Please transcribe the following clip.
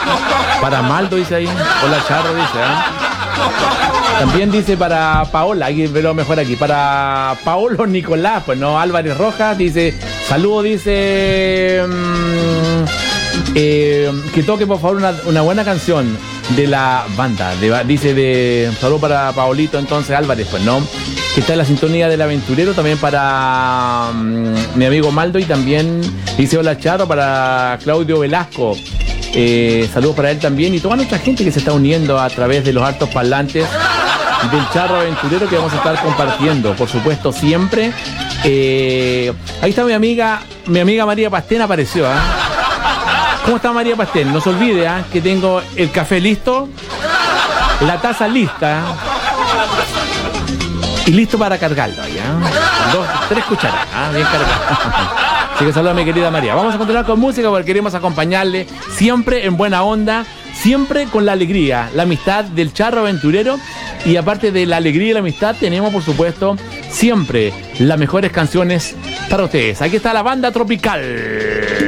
Para Maldo dice ahí. Hola Charro dice, También dice para Paola, aquí veo mejor aquí. Para Paolo Nicolás, pues no, Álvarez Rojas dice, saludo, dice que toque por favor una buena canción de la banda. Dice de saludo para Paolito entonces Álvarez, pues no. Que está en la sintonía del aventurero, también para mi amigo Maldo, y también dice hola Charo para Claudio Velasco. Saludos para él también y toda nuestra gente que se está uniendo a través de los altos parlantes del Charro Aventurero, que vamos a estar compartiendo, por supuesto, siempre. Ahí está mi amiga María Pastén, apareció. ¿Cómo está María Pastén? No se olvide que tengo el café listo, la taza lista y listo para cargarlo. 3 cucharadas, bien cargado. Así que saludos a mi querida María. Vamos a continuar con música porque queremos acompañarle siempre en buena onda, siempre con la alegría, la amistad del Charro Aventurero. Y aparte de la alegría y la amistad, tenemos por supuesto siempre las mejores canciones para ustedes. Aquí está la banda tropical.